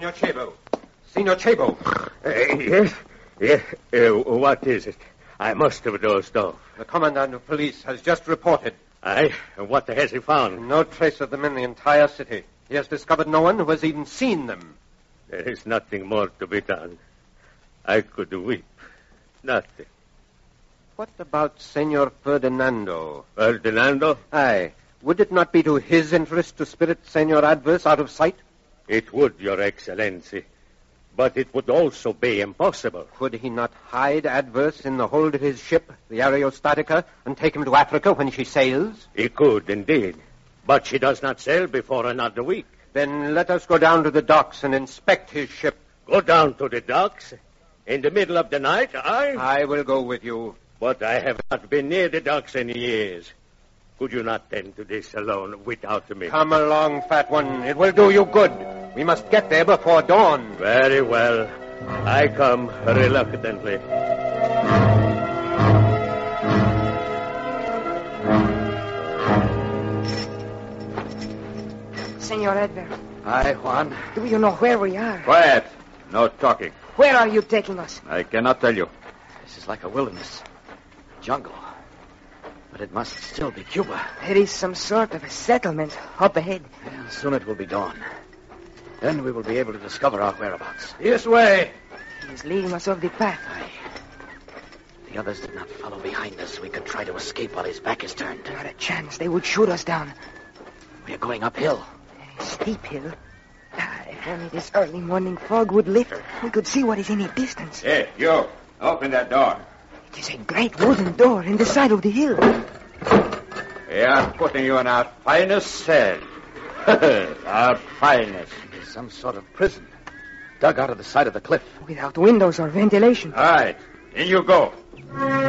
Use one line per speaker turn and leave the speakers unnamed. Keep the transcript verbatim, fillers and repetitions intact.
Senor Chabo. Senor Chabo.
Uh, yes? Yes. Uh, what is it? I must have dozed off.
The commandant of police has just reported.
Aye? What has he found?
No trace of them in the entire city. He has discovered no one who has even seen them.
There is nothing more to be done. I could weep. Nothing.
What about Senor Ferdinando?
Ferdinando?
Aye. Would it not be to his interest to spirit Senor Adverse out of sight?
It would, Your Excellency. But it would also be impossible.
Could he not hide Adverse in the hold of his ship, the Aerostatica, and take him to Africa when she sails?
He could, indeed. But she does not sail before another week.
Then let us go down to the docks and inspect his ship.
Go down to the docks? In the middle of the night, I?
I will go with you.
But I have not been near the docks in years. Could you not tend to this alone without me?
Come along, fat one. It will do you good. We must get there before dawn.
Very well. I come reluctantly.
Senor Edgar.
Hi, Juan.
Do you know where we are?
Quiet. No talking.
Where are you taking us?
I cannot tell you. This is like a wilderness. A jungle. But it must still be Cuba.
There is some sort of a settlement up ahead.
Well, soon it will be dawn. Then we will be able to discover our whereabouts.
This way.
He is leading us off the path.
Aye. The others did not follow behind us. We could try to escape while his back is turned.
Not a chance. They would shoot us down.
We are going uphill.
A steep hill. Ah, if only this early morning fog would lift, we could see what is in the distance.
Hey, you. Open that door.
It is a great wooden door in the side of the hill.
We are putting you in our finest cell. Our finest.
It is some sort of prison. Dug out of the side of the cliff.
Without windows or ventilation.
All right. In you go.